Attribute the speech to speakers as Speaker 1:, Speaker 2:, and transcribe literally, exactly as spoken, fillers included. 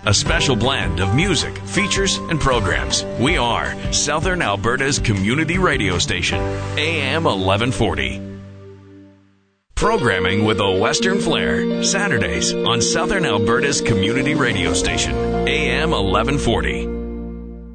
Speaker 1: A special blend of music, features, and programs. We are Southern Alberta's community radio station, A M eleven forty. Programming with a Western flair. Saturdays on Southern Alberta's community radio station, A M eleven forty.